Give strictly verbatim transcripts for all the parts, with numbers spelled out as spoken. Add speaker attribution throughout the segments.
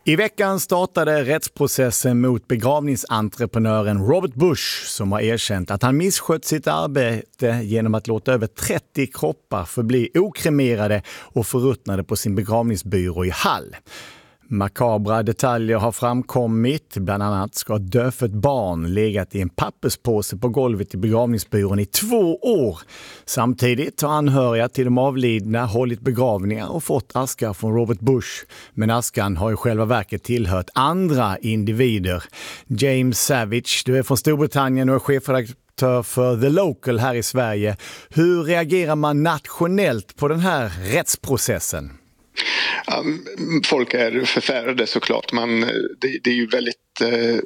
Speaker 1: I veckan startade rättsprocessen mot begravningsentreprenören Robert Bush som har erkänt att han misskött sitt arbete genom att låta över trettio kroppar förbli okremerade och förruttnade på sin begravningsbyrå i Hull. Makabra detaljer har framkommit, bland annat ska ett dödfött barn legat i en papperspåse på golvet i begravningsbyrån i två år. Samtidigt har anhöriga till de avlidna hållit begravningar och fått askar från Robert Bush. Men askan har i själva verket tillhört andra individer. James Savage, du är från Storbritannien och är chefredaktör för The Local här i Sverige. Hur reagerar man nationellt på den här rättsprocessen?
Speaker 2: Um, folk är förfärade såklart. Man, det, det är ju väldigt eh,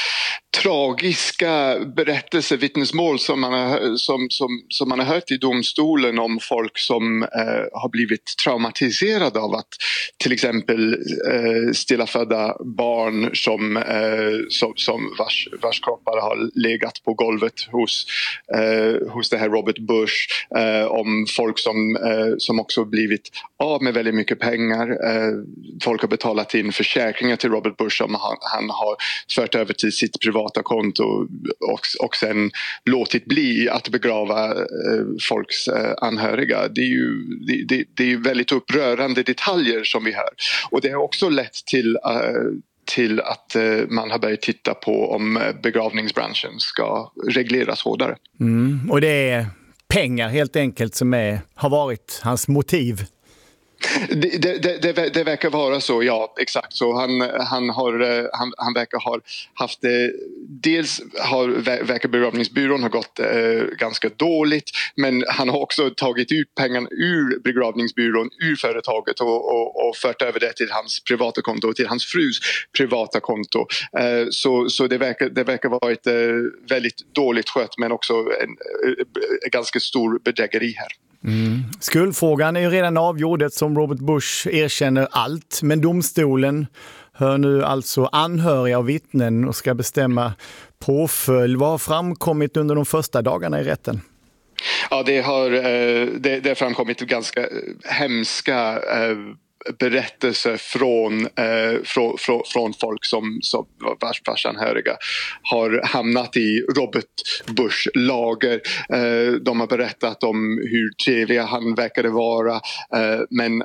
Speaker 2: tragiska berättelser, vittnesmål som man, har, som, som, som man har hört i domstolen om folk som eh, har blivit traumatiserade av att till exempel eh, stillafödda barn som, eh, som, som vars, vars kroppar har legat på golvet hos, eh, hos det här Robert Bush, eh, om folk som, eh, som också blivit av med väldigt mycket pengar. Eh, folk har betalat in försäkringar till Robert Bush som han, han har fört över till sitt privata konto och, och sen låtit bli att begrava eh, folks eh, anhöriga. Det är ju det, det, det är ju väldigt upprörande detaljer som vi hör. Och det har också lett till eh, till att eh, man har börjat titta på om begravningsbranschen ska regleras hårdare.
Speaker 1: Mm, och det är pengar helt enkelt som är, har varit hans motiv.
Speaker 2: Det, det, det, det verkar vara så, ja, exakt så. Han, han, har, han, han verkar ha haft det. Dels har verkar begravningsbyrån har gått eh, ganska dåligt, men han har också tagit ut pengarna ur begravningsbyrån, ur företaget och, och, och fört över det till hans privata konto och till hans frus privata konto. Eh, så så det, verkar, det verkar vara ett eh, väldigt dåligt skött, men också en, en ganska stor bedrägeri här.
Speaker 1: Mm. Skuldfrågan är ju redan avgjord som Robert Bush erkänner allt, men domstolen hör nu alltså anhöriga och vittnen och ska bestämma påföljd. Vad har framkommit under de första dagarna i rätten?
Speaker 2: Ja, det har, det, det har framkommit ganska hemska berättelser från, eh, från, från, från folk som, som vars, vars anhöriga har hamnat i Robert Bush lager. Eh, de har berättat om hur trevlig han verkade vara, eh, men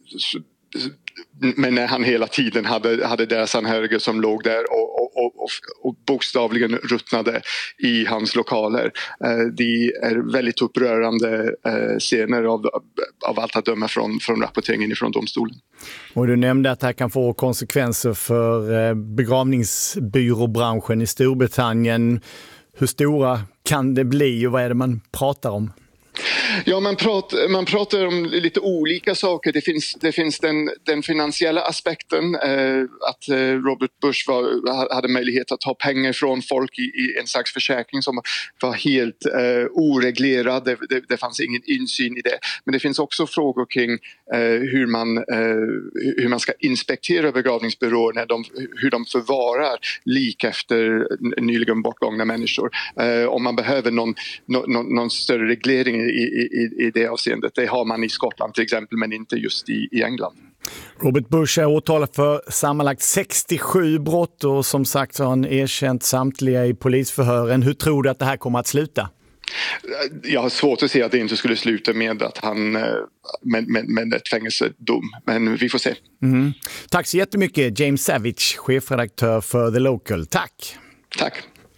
Speaker 2: men när han hela tiden hade, hade deras anhöriga som låg där och, och, och, och bokstavligen ruttnade i hans lokaler. Eh, det är väldigt upprörande eh, scener av, av allt att döma från, från rapporteringen från domstolen.
Speaker 1: Och du nämnde att det här kan få konsekvenser för eh, begravningsbyråbranschen i Storbritannien. Hur stora kan det bli och vad är det man pratar om?
Speaker 2: Ja, man pratar, man pratar om lite olika saker. Det finns, det finns den, den finansiella aspekten, eh, att eh, Robert Bush var, hade möjlighet att ta pengar från folk i, i en slags försäkring som var helt eh, oreglerad. Det, det, det fanns ingen insyn i det. Men det finns också frågor kring eh, hur, man, eh, hur man ska inspektera begravningsbyråer, när de, hur de förvarar lik efter nyligen bortgångna människor. Eh, om man behöver någon, någon, någon större reglering i, i, i det avseendet. Det har man i Skottland till exempel, men inte just i, i England.
Speaker 1: Robert Bush är åtalad för sammanlagt sextiosju brott och som sagt så har han erkänt samtliga i polisförhören. Hur tror du att det här kommer att sluta?
Speaker 2: Jag har svårt att se att det inte skulle sluta med att han med, med, med ett fängelsedom, men vi får se.
Speaker 1: Mm. Tack så jättemycket James Savage, chefredaktör för The Local. Tack!
Speaker 2: Tack!